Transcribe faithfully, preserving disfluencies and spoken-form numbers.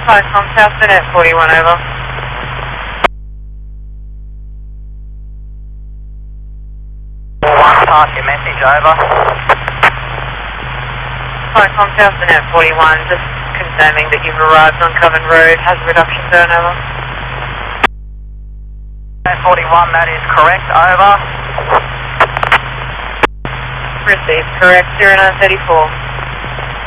Hi, Comcast at forty-one, over. One, pass your message, over. Hi, Comcast at forty-one, just confirming that you've arrived on Coven Road, has a reduction zone, over. forty-one, that is correct, over. Received, correct, zero nine thirty-four.